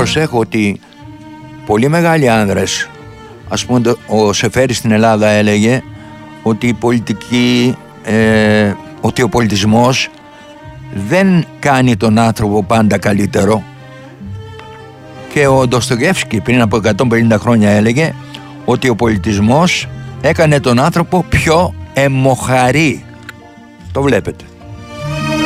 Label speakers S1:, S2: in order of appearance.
S1: προσέχω ότι πολύ μεγάλοι άνδρες, ας πούμε ο Σεφέρης στην Ελλάδα έλεγε ότι η πολιτική, ότι ο πολιτισμός δεν κάνει τον άνθρωπο πάντα καλύτερο, και ο Ντοστογεύσκι πριν από 150 χρόνια έλεγε ότι ο πολιτισμός έκανε τον άνθρωπο πιο αιμοχαρή. Το βλέπετε.